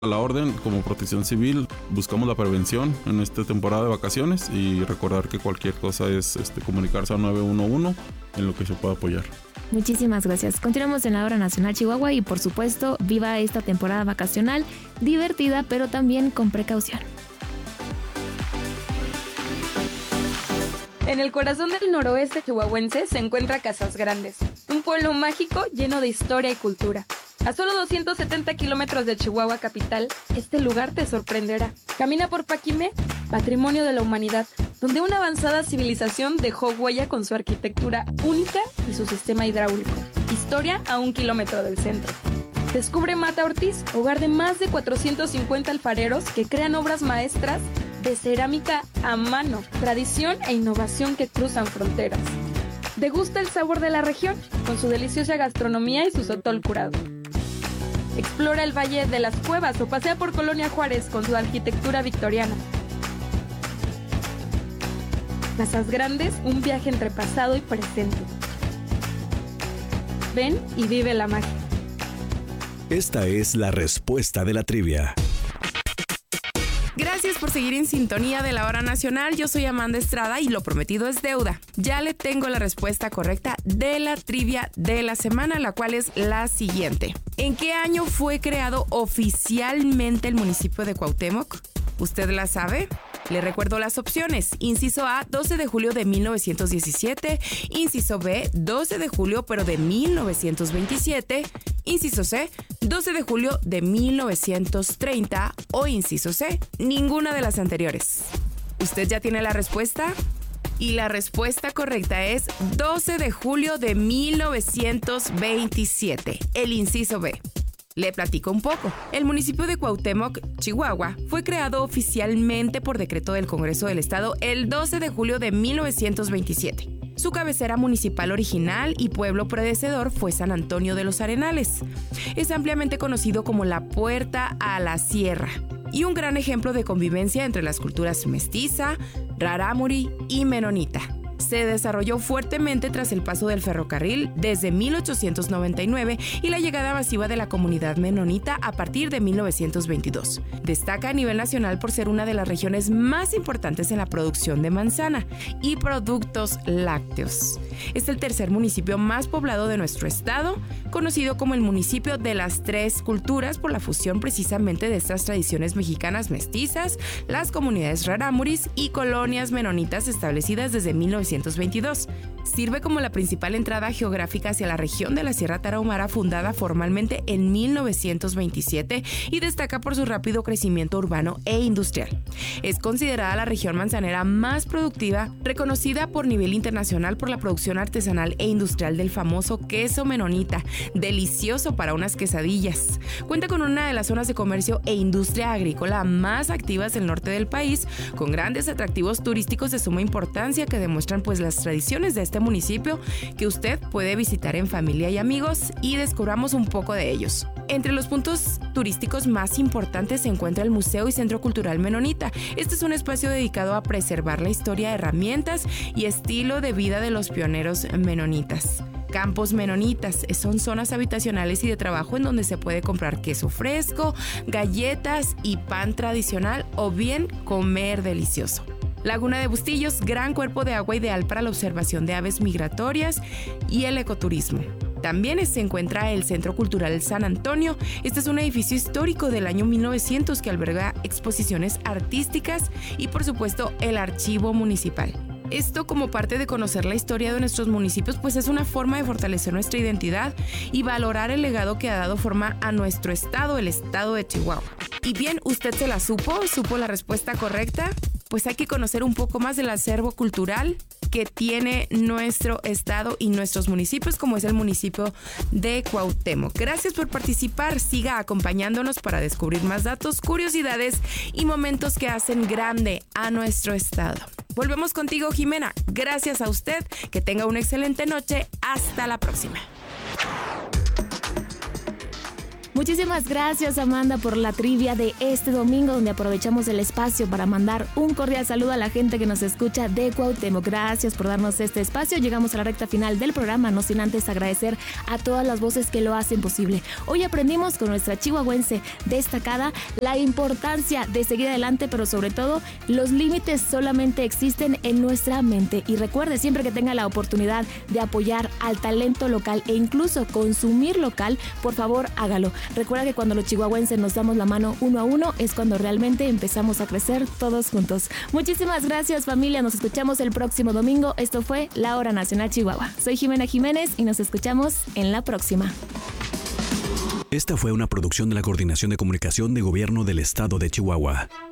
A la orden, como Protección Civil, buscamos la prevención en esta temporada de vacaciones y recordar que cualquier cosa es comunicarse al 911 en lo que se pueda apoyar. Muchísimas gracias. Continuamos en la Hora Nacional Chihuahua y por supuesto, viva esta temporada vacacional, divertida pero también con precaución. En el corazón del noroeste chihuahuense se encuentra Casas Grandes, un pueblo mágico lleno de historia y cultura. A solo 270 kilómetros de Chihuahua capital, este lugar te sorprenderá. Camina por Paquimé, patrimonio de la humanidad, donde una avanzada civilización dejó huella con su arquitectura única y su sistema hidráulico. Historia a 1 kilómetro del centro. Descubre Mata Ortiz, hogar de más de 450 alfareros que crean obras maestras de cerámica a mano, tradición e innovación que cruzan fronteras. Degusta el sabor de la región con su deliciosa gastronomía y su sotol curado. Explora el Valle de las Cuevas o pasea por Colonia Juárez con su arquitectura victoriana. Casas Grandes, un viaje entre pasado y presente. Ven y vive la magia. Esta es la respuesta de la trivia. Gracias por seguir en sintonía de la Hora Nacional. Yo soy Amanda Estrada y lo prometido es deuda. Ya le tengo la respuesta correcta de la trivia de la semana, la cual es la siguiente. ¿En qué año fue creado oficialmente el municipio de Cuauhtémoc? ¿Usted la sabe? Le recuerdo las opciones. Inciso A, 12 de julio de 1917. Inciso B, 12 de julio pero de 1927. Inciso C, 12 de julio de 1930. O inciso C, ninguna de las anteriores. ¿Usted ya tiene la respuesta? Y la respuesta correcta es 12 de julio de 1927. El inciso B. Le platico un poco. El municipio de Cuauhtémoc, Chihuahua, fue creado oficialmente por decreto del Congreso del Estado el 12 de julio de 1927. Su cabecera municipal original y pueblo predecedor fue San Antonio de los Arenales. Es ampliamente conocido como la Puerta a la Sierra y un gran ejemplo de convivencia entre las culturas mestiza, rarámuri y menonita. Se desarrolló fuertemente tras el paso del ferrocarril desde 1899 y la llegada masiva de la comunidad menonita a partir de 1922. Destaca a nivel nacional por ser una de las regiones más importantes en la producción de manzana y productos lácteos. Es el tercer municipio más poblado de nuestro estado, conocido como el municipio de las tres culturas por la fusión precisamente de estas tradiciones mexicanas mestizas, las comunidades rarámuris y colonias menonitas establecidas desde 1922. Sirve como la principal entrada geográfica hacia la región de la Sierra Tarahumara, fundada formalmente en 1927 y destaca por su rápido crecimiento urbano e industrial. Es considerada la región manzanera más productiva, reconocida por nivel internacional por la producción artesanal e industrial del famoso queso menonita, delicioso para unas quesadillas. Cuenta con una de las zonas de comercio e industria agrícola más activas del norte del país, con grandes atractivos turísticos de suma importancia que demuestran pues las tradiciones de este municipio que usted puede visitar en familia y amigos y descubramos un poco de ellos. Entre los puntos turísticos más importantes se encuentra el Museo y Centro Cultural Menonita. Este es un espacio dedicado a preservar la historia, herramientas y estilo de vida de los pioneros menonitas. Campos menonitas son zonas habitacionales y de trabajo en donde se puede comprar queso fresco, galletas y pan tradicional o bien comer delicioso. Laguna de Bustillos, gran cuerpo de agua ideal para la observación de aves migratorias y el ecoturismo. También se encuentra el Centro Cultural San Antonio. Este es un edificio histórico del año 1900 que alberga exposiciones artísticas y por supuesto el archivo municipal. Esto como parte de conocer la historia de nuestros municipios, pues es una forma de fortalecer nuestra identidad y valorar el legado que ha dado forma a nuestro estado, el estado de Chihuahua. Y bien, ¿usted se la supo la respuesta correcta? Pues hay que conocer un poco más del acervo cultural que tiene nuestro estado y nuestros municipios, como es el municipio de Cuauhtémoc. Gracias por participar, siga acompañándonos para descubrir más datos, curiosidades y momentos que hacen grande a nuestro estado. Volvemos contigo, Jimena. Gracias a usted, que tenga una excelente noche. Hasta la próxima. Muchísimas gracias, Amanda, por la trivia de este domingo, donde aprovechamos el espacio para mandar un cordial saludo a la gente que nos escucha de Cuauhtémoc. Gracias por darnos este espacio. Llegamos a la recta final del programa, no sin antes agradecer a todas las voces que lo hacen posible. Hoy aprendimos con nuestra chihuahuense destacada la importancia de seguir adelante, pero sobre todo los límites solamente existen en nuestra mente. Y recuerde, siempre que tenga la oportunidad de apoyar al talento local e incluso consumir local, por favor hágalo. Recuerda que cuando los chihuahuenses nos damos la mano uno a uno es cuando realmente empezamos a crecer todos juntos. Muchísimas gracias, familia. Nos escuchamos el próximo domingo. Esto fue La Hora Nacional Chihuahua. Soy Jimena Jiménez y nos escuchamos en la próxima. Esta fue una producción de la Coordinación de Comunicación de Gobierno del Estado de Chihuahua.